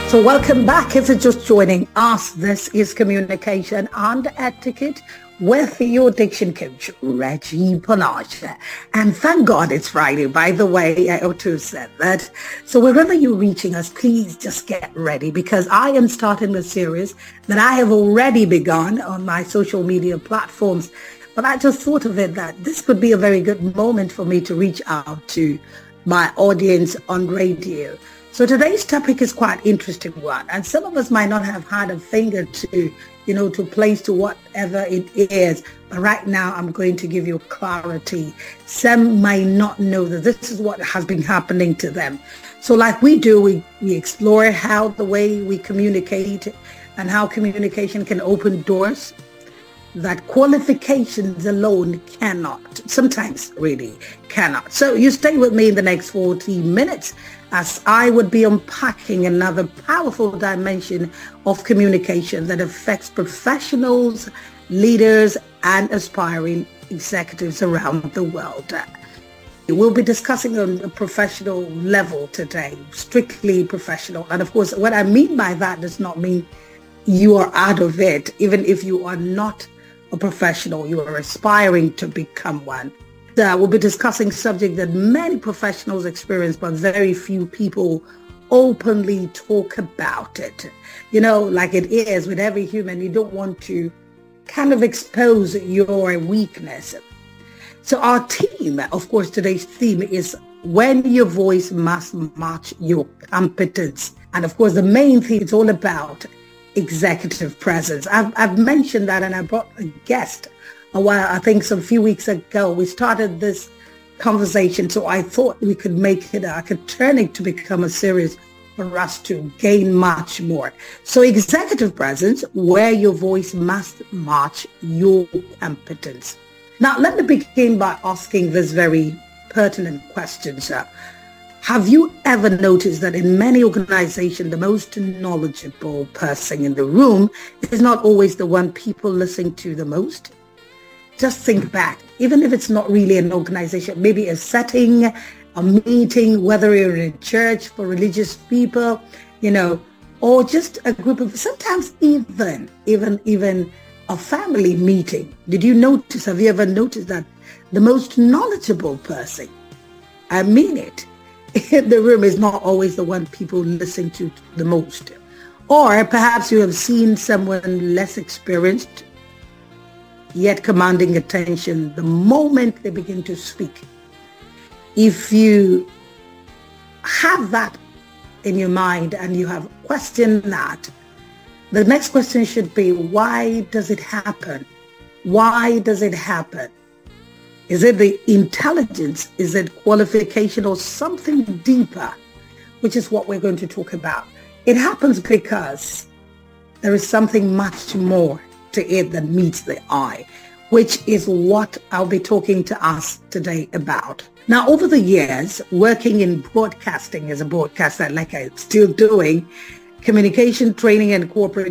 So welcome back. If you're just joining us, this is Communication and Etiquette with your diction coach, Reggie Panache. And thank God it's Friday. By the way, I ought to have said that. So wherever you're reaching us, please just get ready, because I am starting a series that I have already begun on my social media platforms. But I just thought of it that this could be a very good moment for me to reach out to my audience on radio. So today's topic is quite interesting one, and some of us might not have had a finger to place to whatever it is. But right now, I'm going to give you clarity. Some might not know that this is what has been happening to them. So like we do, we explore how the way we communicate and how communication can open doors that qualifications alone cannot, sometimes really cannot. So you stay with me in the next 40 minutes as I would be unpacking another powerful dimension of communication that affects professionals, leaders, and aspiring executives around the world. We'll be discussing on a professional level today, strictly professional. And of course, what I mean by that does not mean you are out of it. Even if you are not a professional, you are aspiring to become one. We'll be discussing subject that many professionals experience, but very few people openly talk about it. Like it is with every human, you don't want to kind of expose your weakness. So our theme, of course, today's theme is when your voice must match your competence. And of course, the main theme is all about executive presence. I've mentioned that, and I brought a guest I think some few weeks ago. We started this conversation, so I thought we could I could turn it to become a series for us to gain much more. So executive presence, where your voice must match your competence. Now, let me begin by asking this very pertinent question, sir. Have you ever noticed that in many organizations, the most knowledgeable person in the room is not always the one people listen to the most? Just think back, even if it's not really an organization, maybe a setting, a meeting, whether you're in a church for religious people, or just a group of, sometimes even a family meeting. Have you ever noticed that the most knowledgeable person, I mean it, in the room is not always the one people listen to the most? Or perhaps you have seen someone less experienced, yet commanding attention the moment they begin to speak. If you have that in your mind and you have questioned that, the next question should be, why does it happen? Why does it happen? Is it the intelligence? Is it qualification or something deeper? Which is what we're going to talk about. It happens because there is something much more to it that meets the eye, which is what I'll be talking to us today about. Now, over the years, working in broadcasting as a broadcaster, like I'm still doing, communication training and corporate